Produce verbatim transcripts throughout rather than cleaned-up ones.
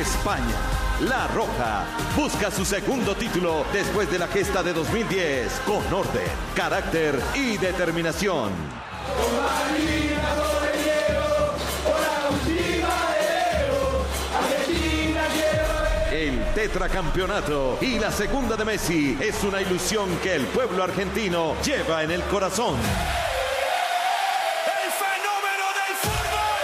España. La Roja busca su segundo título después de la gesta de dos mil diez con orden, carácter y determinación. El tetracampeonato y la segunda de Messi es una ilusión que el pueblo argentino lleva en el corazón. ¡El fenómeno del fútbol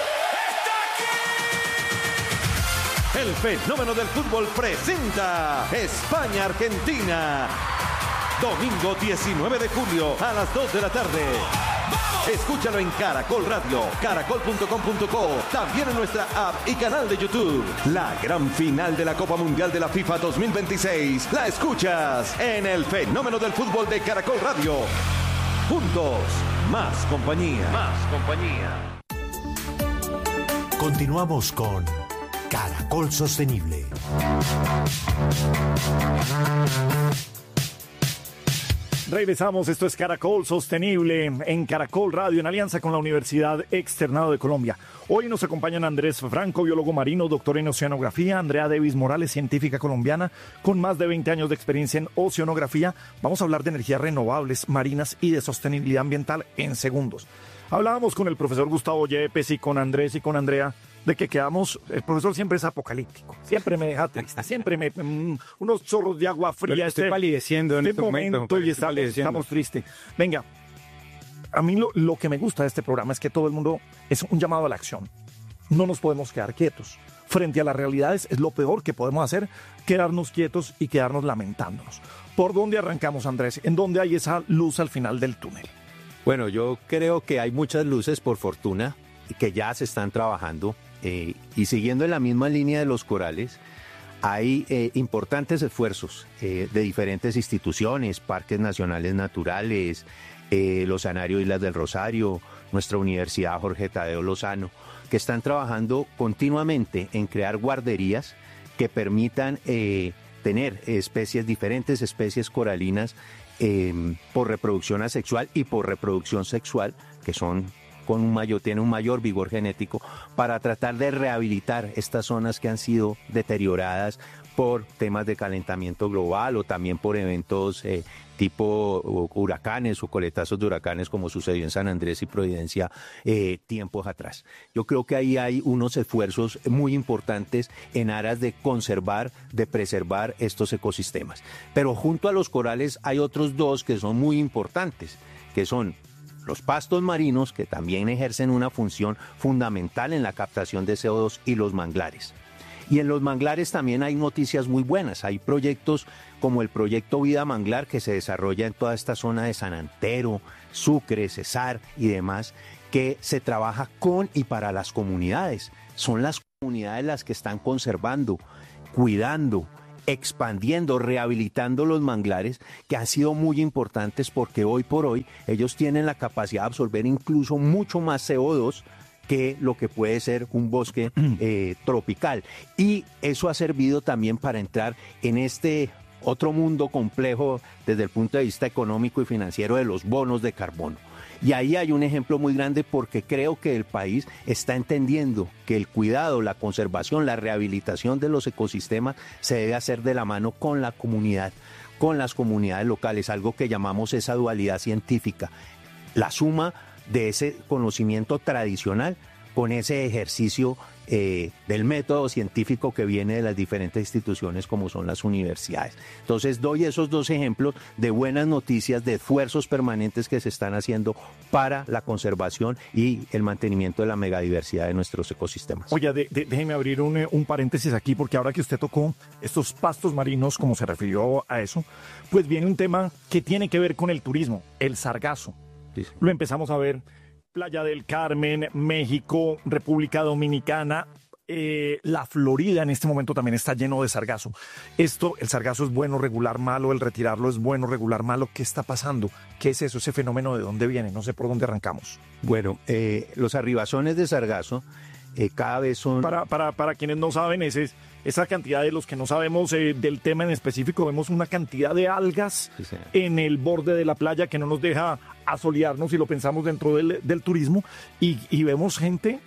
está aquí! El fenómeno del fútbol presenta España-Argentina. Domingo diecinueve de julio a las dos de la tarde. Escúchalo en Caracol Radio, caracol punto com punto co, también en nuestra app y canal de YouTube. La gran final de la Copa Mundial de la FIFA dos mil veintiséis la escuchas en el fenómeno del fútbol de Caracol Radio. Juntos, más compañía. Más compañía. Continuamos con Caracol Sostenible. Regresamos, esto es Caracol Sostenible en Caracol Radio, en alianza con la Universidad Externado de Colombia. Hoy nos acompañan Andrés Franco, biólogo marino, doctor en oceanografía, Andrea Davis Morales, científica colombiana, con más de veinte años de experiencia en oceanografía. Vamos a hablar de energías renovables, marinas y de sostenibilidad ambiental en segundos. Hablábamos con el profesor Gustavo Yepes y con Andrés y con Andrea de que quedamos, el profesor siempre es apocalíptico, siempre me deja triste, siempre me, um, unos chorros de agua fría. Estoy este, palideciendo en este este momento. momento y está, estamos tristes. Venga, a mí lo, lo que me gusta de este programa es que todo el mundo es un llamado a la acción. No nos podemos quedar quietos. Frente a las realidades es lo peor que podemos hacer, quedarnos quietos y quedarnos lamentándonos. ¿Por dónde arrancamos, Andrés? ¿En dónde hay esa luz al final del túnel? Bueno, yo creo que hay muchas luces, por fortuna, que ya se están trabajando. Eh, y siguiendo en la misma línea de los corales, hay eh, importantes esfuerzos eh, de diferentes instituciones, parques nacionales naturales, eh, el Oceanario Islas del Rosario, nuestra Universidad Jorge Tadeo Lozano, que están trabajando continuamente en crear guarderías que permitan eh, tener especies, diferentes especies coralinas eh, por reproducción asexual y por reproducción sexual, que son con un mayor, tiene un mayor vigor genético, para tratar de rehabilitar estas zonas que han sido deterioradas por temas de calentamiento global o también por eventos eh, tipo huracanes o coletazos de huracanes, como sucedió en San Andrés y Providencia eh, tiempos atrás. Yo creo que ahí hay unos esfuerzos muy importantes en aras de conservar, de preservar estos ecosistemas. Pero junto a los corales hay otros dos que son muy importantes, que son los pastos marinos, que también ejercen una función fundamental en la captación de C O dos, y los manglares. Y en los manglares también hay noticias muy buenas. Hay proyectos como el proyecto Vida Manglar, que se desarrolla en toda esta zona de San Antero, Sucre, Cesar y demás, que se trabaja con y para las comunidades. Son las comunidades las que están conservando, cuidando, expandiendo, rehabilitando los manglares, que han sido muy importantes porque hoy por hoy ellos tienen la capacidad de absorber incluso mucho más C O dos que lo que puede ser un bosque eh, tropical. Y eso ha servido también para entrar en este otro mundo complejo desde el punto de vista económico y financiero de los bonos de carbono. Y ahí hay un ejemplo muy grande, porque creo que el país está entendiendo que el cuidado, la conservación, la rehabilitación de los ecosistemas se debe hacer de la mano con la comunidad, con las comunidades locales, algo que llamamos esa dualidad científica, la suma de ese conocimiento tradicional con ese ejercicio eh, del método científico que viene de las diferentes instituciones como son las universidades. Entonces doy esos dos ejemplos de buenas noticias, de esfuerzos permanentes que se están haciendo para la conservación y el mantenimiento de la megadiversidad de nuestros ecosistemas. Oye, de, de, déjeme abrir un, un paréntesis aquí, porque ahora que usted tocó estos pastos marinos, como se refirió a eso, pues viene un tema que tiene que ver con el turismo, el sargazo. Sí, sí. Lo empezamos a ver, Playa del Carmen, México, República Dominicana, eh, la Florida en este momento también está lleno de sargazo. Esto, el sargazo es bueno, regular, malo, el retirarlo es bueno, regular, malo. ¿Qué está pasando? ¿Qué es eso, ese fenómeno? ¿De dónde viene? No sé por dónde arrancamos. Bueno, eh, los arribazones de sargazo eh, cada vez son... Para, para, para quienes no saben, ese es... Esa cantidad de los que no sabemos eh, del tema en específico, vemos una cantidad de algas sí, sí. en el borde de la playa que no nos deja asolearnos si lo pensamos dentro del, del turismo, y, y vemos gente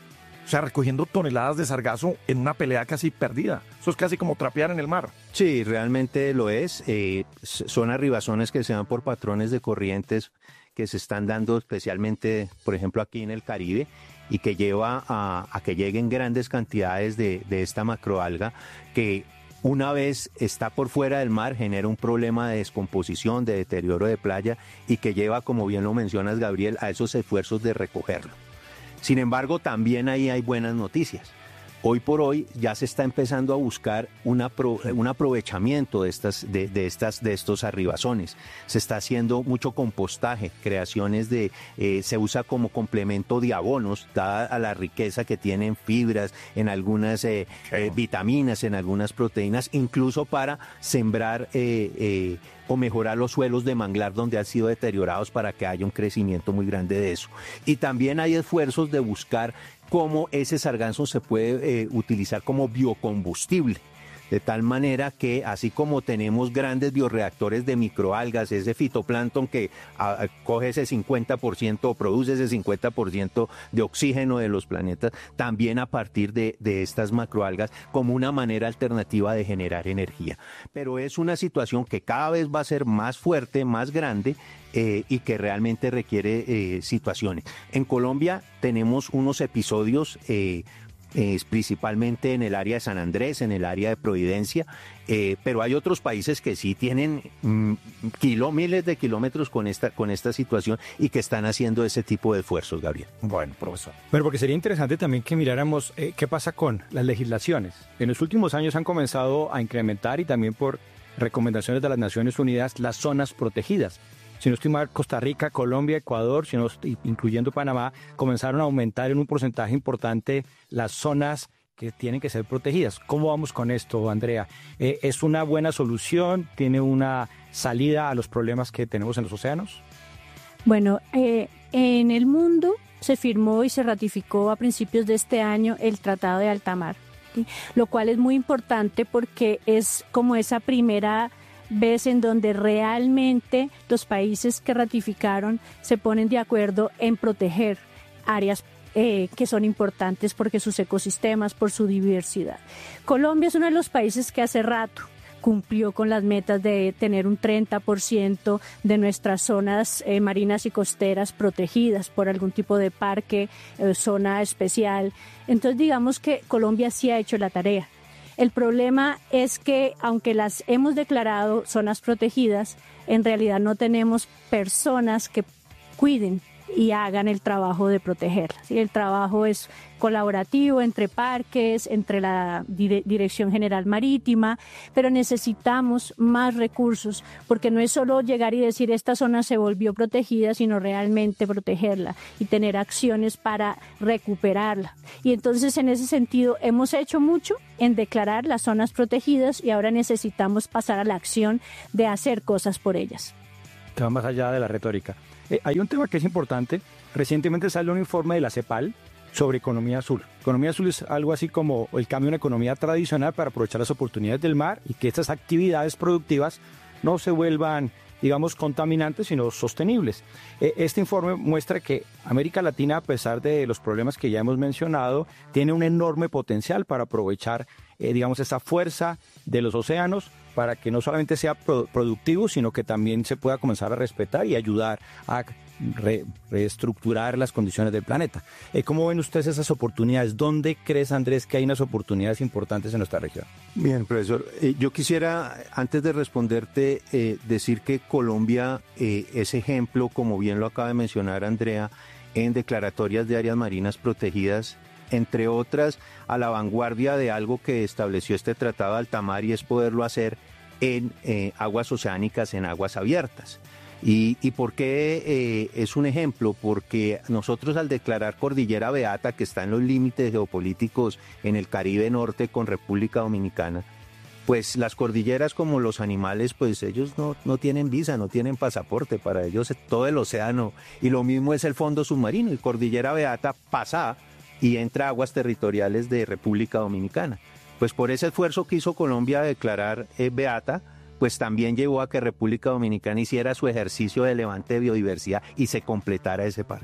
o sea, recogiendo toneladas de sargazo en una pelea casi perdida. Eso es casi como trapear en el mar. Sí, realmente lo es. Eh, son arribazones que se dan por patrones de corrientes que se están dando especialmente, por ejemplo, aquí en el Caribe, y que lleva a, a que lleguen grandes cantidades de, de esta macroalga que una vez está por fuera del mar genera un problema de descomposición, de deterioro de playa y que lleva, como bien lo mencionas, Gabriel, a esos esfuerzos de recogerlo. Sin embargo, también ahí hay buenas noticias. Hoy por hoy ya se está empezando a buscar una pro, un aprovechamiento de, estas, de, de, estas, de estos arribazones. Se está haciendo mucho compostaje, creaciones de, eh, se usa como complemento de abonos, dada a la riqueza que tienen fibras, en algunas eh, eh, vitaminas, en algunas proteínas, incluso para sembrar eh, eh, o mejorar los suelos de manglar donde han sido deteriorados para que haya un crecimiento muy grande de eso. Y también hay esfuerzos de buscar cómo ese sargazo se puede eh, utilizar como biocombustible, de tal manera que así como tenemos grandes bioreactores de microalgas, ese fitoplancton que a, coge ese cincuenta por ciento o produce ese cincuenta por ciento de oxígeno de los planetas, también a partir de, de estas macroalgas como una manera alternativa de generar energía. Pero es una situación que cada vez va a ser más fuerte, más grande, Eh, y que realmente requiere eh, situaciones. En Colombia tenemos unos episodios eh, eh, principalmente en el área de San Andrés, en el área de Providencia, eh, pero hay otros países que sí tienen mm, kilo, miles de kilómetros con esta, con esta situación y que están haciendo ese tipo de esfuerzos, Gabriel. Bueno, profesor. Bueno, porque sería interesante también que miráramos eh, qué pasa con las legislaciones. En los últimos años han comenzado a incrementar y también por recomendaciones de las Naciones Unidas las zonas protegidas. Si no estoy mal, Costa Rica, Colombia, Ecuador, si no estoy, incluyendo Panamá, comenzaron a aumentar en un porcentaje importante las zonas que tienen que ser protegidas. ¿Cómo vamos con esto, Andrea? Eh, ¿Es una buena solución? ¿Tiene una salida a los problemas que tenemos en los océanos? Bueno, eh, en el mundo se firmó y se ratificó a principios de este año el Tratado de Alta Mar, ¿sí? Lo cual es muy importante porque es como esa primera vez en donde realmente los países que ratificaron se ponen de acuerdo en proteger áreas eh, que son importantes porque sus ecosistemas, por su diversidad. Colombia es uno de los países que hace rato cumplió con las metas de tener un treinta por ciento de nuestras zonas eh, marinas y costeras protegidas por algún tipo de parque, eh, zona especial. Entonces digamos que Colombia sí ha hecho la tarea. El problema es que, aunque las hemos declarado zonas protegidas, en realidad no tenemos personas que cuiden y hagan el trabajo de protegerlas. ¿Sí? El trabajo es colaborativo entre parques, entre la dire- Dirección General Marítima, pero necesitamos más recursos, porque no es solo llegar y decir esta zona se volvió protegida, sino realmente protegerla y tener acciones para recuperarla. Y entonces, en ese sentido, hemos hecho mucho en declarar las zonas protegidas y ahora necesitamos pasar a la acción de hacer cosas por ellas. Que va más allá de la retórica. Eh, hay un tema que es importante. Recientemente salió un informe de la CEPAL sobre economía azul. Economía azul es algo así como el cambio a una economía tradicional para aprovechar las oportunidades del mar y que estas actividades productivas no se vuelvan, digamos, contaminantes, sino sostenibles. Eh, este informe muestra que América Latina, a pesar de los problemas que ya hemos mencionado, tiene un enorme potencial para aprovechar, eh, digamos, esa fuerza de los océanos para que no solamente sea pro- productivo, sino que también se pueda comenzar a respetar y ayudar a re- reestructurar las condiciones del planeta. Eh, ¿Cómo ven ustedes esas oportunidades? ¿Dónde crees, Andrés, que hay unas oportunidades importantes en nuestra región? Bien, profesor. Eh, yo quisiera, antes de responderte, eh, decir que Colombia eh, es ejemplo, como bien lo acaba de mencionar Andrea, en declaratorias de áreas marinas protegidas, entre otras, a la vanguardia de algo que estableció este Tratado de Alta Mar y es poderlo hacer en eh, aguas oceánicas, en aguas abiertas. ¿Y, y por qué eh, es un ejemplo? Porque nosotros al declarar Cordillera Beata, que está en los límites geopolíticos en el Caribe Norte con República Dominicana, pues las cordilleras como los animales, pues ellos no, no tienen visa, no tienen pasaporte, para ellos todo el océano, y lo mismo es el fondo submarino, y Cordillera Beata pasa y entra a aguas territoriales de República Dominicana. Pues por ese esfuerzo que hizo Colombia de declarar eh, Beata, pues también llevó a que República Dominicana hiciera su ejercicio de levante de biodiversidad y se completara ese parque,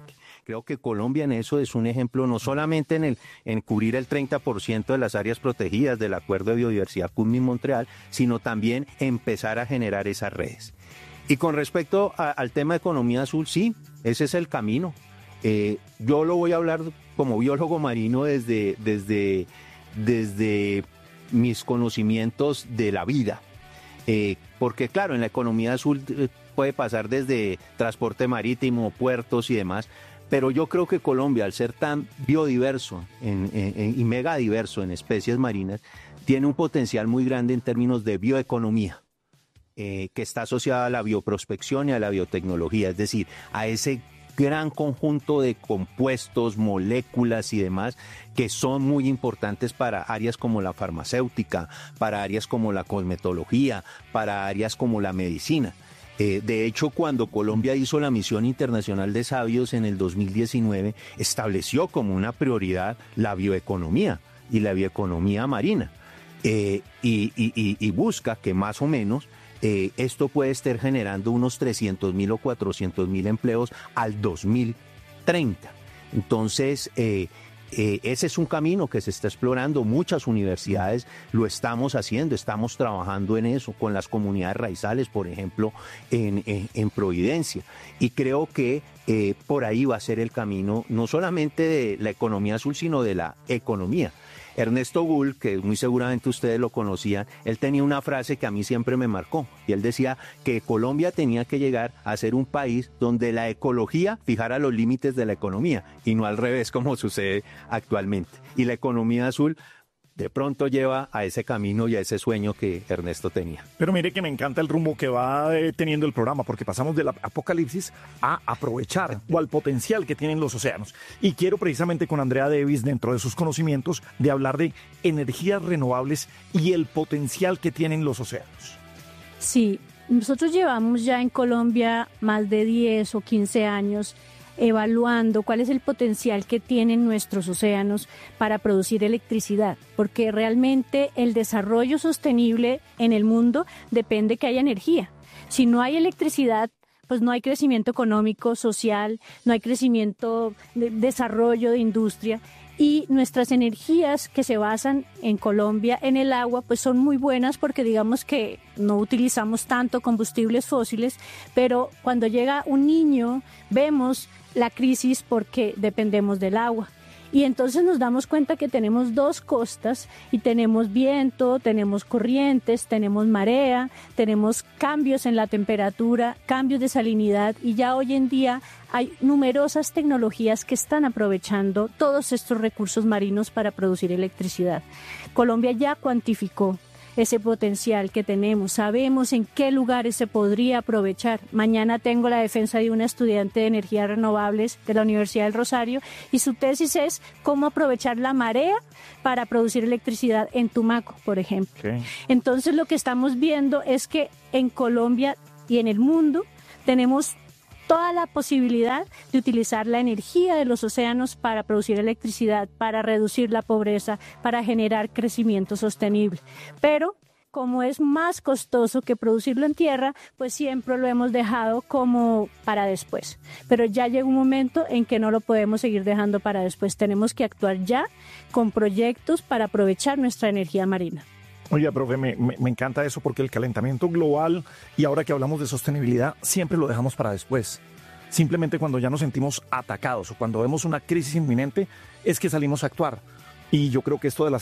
creo que Colombia en eso es un ejemplo, no solamente en, el, en cubrir el treinta por ciento de las áreas protegidas del Acuerdo de Biodiversidad Kunming-Montreal, sino también empezar a generar esas redes. Y con respecto a, al tema de economía azul, sí, ese es el camino. Eh, yo lo voy a hablar como biólogo marino desde, desde, desde mis conocimientos de la vida. Eh, porque claro, en la economía azul eh, puede pasar desde transporte marítimo, puertos y demás, pero yo creo que Colombia, al ser tan biodiverso en, en, y megadiverso en especies marinas, tiene un potencial muy grande en términos de bioeconomía, eh, que está asociada a la bioprospección y a la biotecnología, es decir, a ese gran conjunto de compuestos, moléculas y demás que son muy importantes para áreas como la farmacéutica, para áreas como la cosmetología, para áreas como la medicina. Eh, de hecho, cuando Colombia hizo la Misión Internacional de Sabios en el dos mil diecinueve, estableció como una prioridad la bioeconomía y la bioeconomía marina. Eh, y, y, y, y busca que más o menos Eh, esto puede estar generando unos trescientos mil o cuatrocientos mil empleos al dos mil treinta. Entonces, eh, eh, ese es un camino que se está explorando. Muchas universidades lo estamos haciendo, estamos trabajando en eso, con las comunidades raizales, por ejemplo, en, en, en Providencia. Y creo que eh, por ahí va a ser el camino, no solamente de la economía azul, sino de la economía. Ernesto Bull, que muy seguramente ustedes lo conocían, él tenía una frase que a mí siempre me marcó, y él decía que Colombia tenía que llegar a ser un país donde la ecología fijara los límites de la economía, y no al revés como sucede actualmente. Y la economía azul de pronto lleva a ese camino y a ese sueño que Ernesto tenía. Pero mire que me encanta el rumbo que va eh, teniendo el programa, porque pasamos del apocalipsis a aprovechar o al potencial que tienen los océanos. Y quiero precisamente con Andrea Davis, dentro de sus conocimientos, de hablar de energías renovables y el potencial que tienen los océanos. Sí, nosotros llevamos ya en Colombia más de diez o quince años evaluando cuál es el potencial que tienen nuestros océanos para producir electricidad, porque realmente el desarrollo sostenible en el mundo depende que haya energía. Si no hay electricidad, pues no hay crecimiento económico, social, no hay crecimiento de desarrollo de industria. Y nuestras energías que se basan en Colombia en el agua, pues son muy buenas porque digamos que no utilizamos tanto combustibles fósiles, pero cuando llega un niño vemos la crisis porque dependemos del agua. Y entonces nos damos cuenta que tenemos dos costas y tenemos viento, tenemos corrientes, tenemos marea, tenemos cambios en la temperatura, cambios de salinidad, y ya hoy en día hay numerosas tecnologías que están aprovechando todos estos recursos marinos para producir electricidad. Colombia ya cuantificó ese potencial que tenemos, sabemos en qué lugares se podría aprovechar. Mañana tengo la defensa de una estudiante de energías renovables de la Universidad del Rosario y su tesis es cómo aprovechar la marea para producir electricidad en Tumaco, por ejemplo. Okay. Entonces lo que estamos viendo es que en Colombia y en el mundo tenemos toda la posibilidad de utilizar la energía de los océanos para producir electricidad, para reducir la pobreza, para generar crecimiento sostenible. Pero como es más costoso que producirlo en tierra, pues siempre lo hemos dejado como para después. Pero ya llega un momento en que no lo podemos seguir dejando para después. Tenemos que actuar ya con proyectos para aprovechar nuestra energía marina. Oye, profe, me, me, me encanta eso porque el calentamiento global, y ahora que hablamos de sostenibilidad, siempre lo dejamos para después. Simplemente cuando ya nos sentimos atacados o cuando vemos una crisis inminente es que salimos a actuar. Y yo creo que esto de las